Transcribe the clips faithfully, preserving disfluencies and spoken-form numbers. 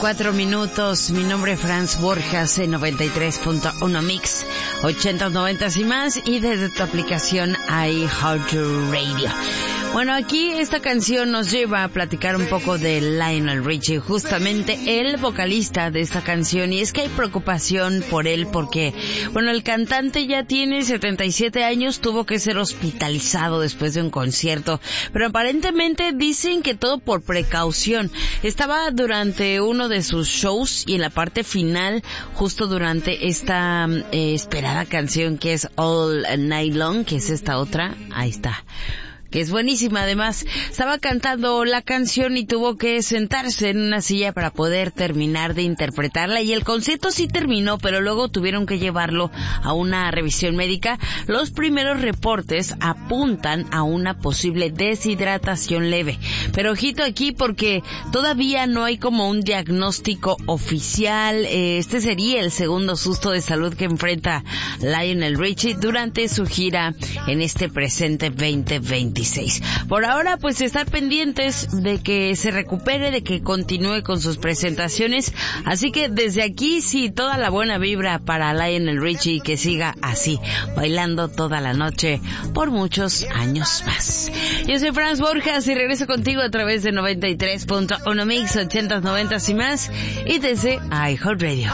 Cuatro minutos. Mi nombre es Franz Borjas en noventa y tres punto uno Mix, ochentas, noventas y más, y desde tu aplicación iHeartRadio. Bueno, aquí esta canción nos lleva a platicar un poco de Lionel Richie, justamente el vocalista de esta canción, y es que hay preocupación por él porque, bueno, el cantante ya tiene setenta y siete años, tuvo que ser hospitalizado después de un concierto, pero aparentemente dicen que todo por precaución. Estaba durante uno de sus shows y en la parte final, justo durante esta eh, esperada canción que es All Night Long, que es esta otra, ahí está, que es buenísima. Además, estaba cantando la canción y tuvo que sentarse en una silla para poder terminar de interpretarla, y el concierto sí terminó, pero luego tuvieron que llevarlo a una revisión médica. Los primeros reportes apuntan a una posible deshidratación leve, pero ojito aquí porque todavía no hay como un diagnóstico oficial. Este sería el segundo susto de salud que enfrenta Lionel Richie durante su gira en este presente veinte veinte. Por ahora, pues estar pendientes de que se recupere, de que continúe con sus presentaciones. Así que desde aquí, sí, toda la buena vibra para Lionel Richie, y que siga así, bailando toda la noche por muchos años más. Yo soy Franz Borjas y regreso contigo a través de noventa y tres punto uno Mix, ochentas, noventas y más, y desde iHeartRadio.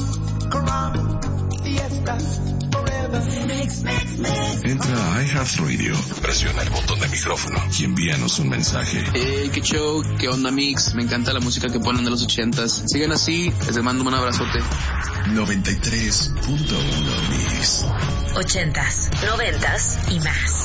Entra a iHeartRadio, presiona el botón de micrófono y envíanos un mensaje. Hey, qué show, qué onda Mix, me encanta la música que ponen de los ochentas. Sigan así, les mando un abrazote. noventa y tres punto uno Mix. Ochentas, noventas y más.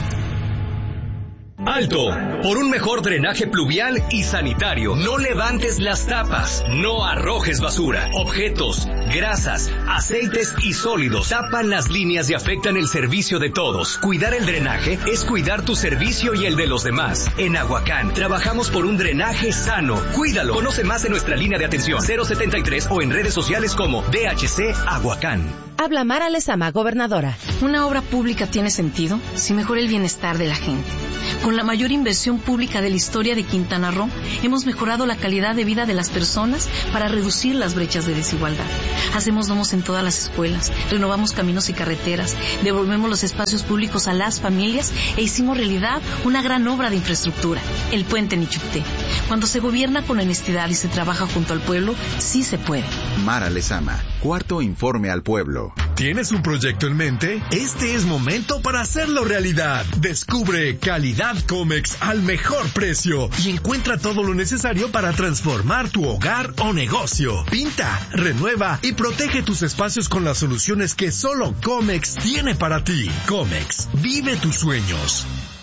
¡Alto! Por un mejor drenaje pluvial y sanitario. No levantes las tapas. No arrojes basura. Objetos, grasas, aceites y sólidos tapan las líneas y afectan el servicio de todos. Cuidar el drenaje es cuidar tu servicio y el de los demás. En Aguacán trabajamos por un drenaje sano. Cuídalo. Conoce más en nuestra línea de atención cero setenta y tres o en redes sociales como D H C Aguacán. Habla Mara Lezama, gobernadora. Una obra pública tiene sentido si mejora el bienestar de la gente. Con la mayor inversión pública de la historia de Quintana Roo, hemos mejorado la calidad de vida de las personas para reducir las brechas de desigualdad. Hacemos domos en todas las escuelas, renovamos caminos y carreteras, devolvemos los espacios públicos a las familias e hicimos realidad una gran obra de infraestructura, el puente Nichupté. Cuando se gobierna con honestidad y se trabaja junto al pueblo, sí se puede. Mara Lezama, cuarto informe al pueblo. ¿Tienes un proyecto en mente? Este es momento para hacerlo realidad. Descubre Calidad Comex al mejor precio y encuentra todo lo necesario para transformar tu hogar o negocio. Pinta, renueva y protege tus espacios con las soluciones que solo Comex tiene para ti. Comex, vive tus sueños.